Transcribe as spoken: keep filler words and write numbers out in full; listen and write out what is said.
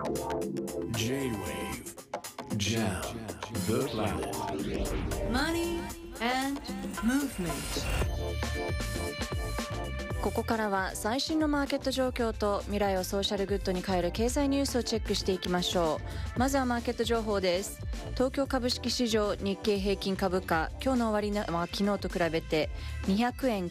J-Wave Jam the Planet Money and Movement。 ここからは最新のマーケット状況と未来をソーシャルグッドに変える経済ニュースをチェックしていきましょう。まずはマーケット情報です。東京株式市場日経平均株価、今日の終値は昨日と比べてにひゃくえん